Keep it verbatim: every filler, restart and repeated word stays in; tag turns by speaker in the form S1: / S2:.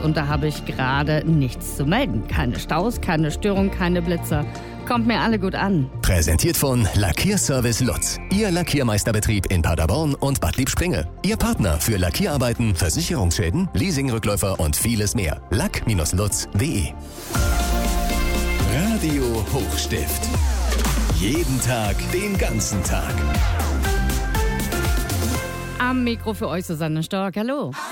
S1: und da habe ich gerade nichts zu melden. Keine Staus, keine Störung, keine Blitzer. Kommt mir alle gut an.
S2: Präsentiert von Lackierservice Lutz. Ihr Lackiermeisterbetrieb in Paderborn und Bad Liebspringe. Ihr Partner für Lackierarbeiten, Versicherungsschäden, Leasingrückläufer und vieles mehr. lack Bindestrich lutz punkt de. Radio Hochstift. Jeden Tag, den ganzen Tag.
S1: Am Mikro für euch Susanne Stork. Hallo.